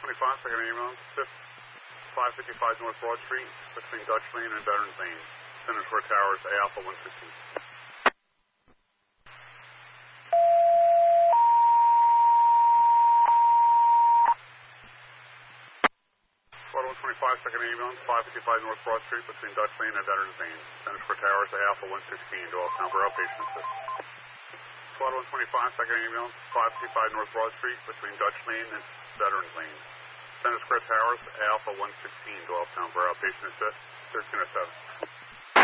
125, second ambulance, 555 North Broad Street, between Dutch Lane and Veterans Lane, Center Square Towers, A Alpha 116. Squad 125, second ambulance, 555 North Broad Street, between Dutch Lane and Veterans Lane, Center Square Towers, A Alpha 116, to all Tower outpatient assist. Squad 125, second ambulance, 555 North Broad Street, between Dutch Lane and Veterans Lane, Center Square Towers, Alpha 116, to all Tower outpatient assist, 1307.